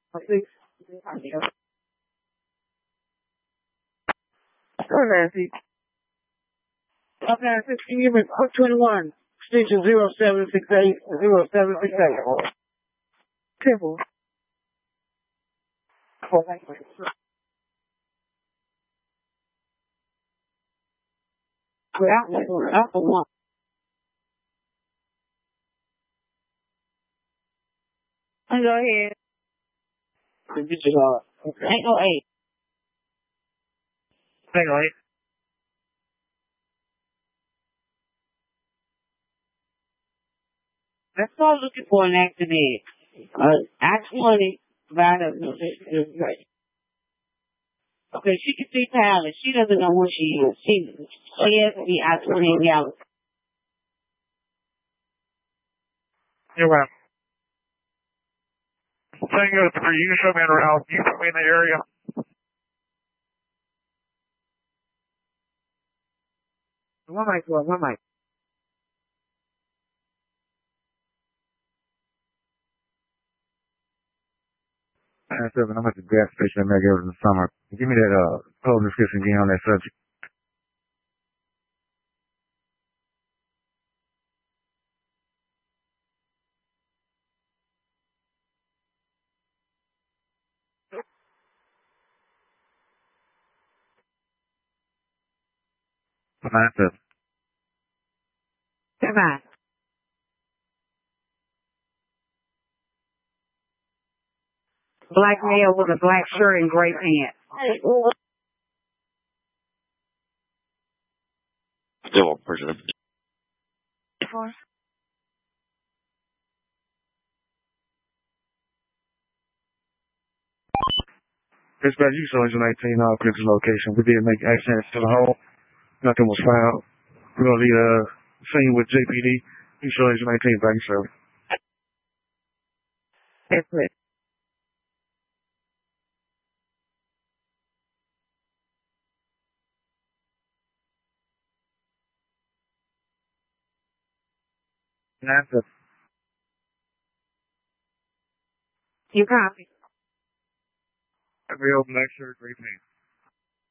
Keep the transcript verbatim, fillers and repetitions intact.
I think. Go Nancy. Up Nancy, can you give me code twenty-one, extension zero seven six eight, zero seven six eight. Simple. Oh, thank you. Well, that's the one. I go ahead. Get your dog. Ain't no eight. Ain't no eight. Let's start looking for an accident. Uh, actually, about a, okay, she can see Tyler. She doesn't know where she is. She, she has to be out twenty hours. You're right. Saying goes for you, show me in her house. You put me in the area. One mic, one mic. nine seven, I'm at the gas station in Medgar in the summer. Give me that uh whole description again on that subject. nine seven. Come on. Black male with a black shirt and gray pants. Still a person. Dispatch, you saw Agent eighteen, all critical location. We did make access to the hole. Nothing was found. We're going to leave a scene with J P D. You saw Agent eighteen back in service. That's it. nine seven. You copy. Real black shirt, gray pants.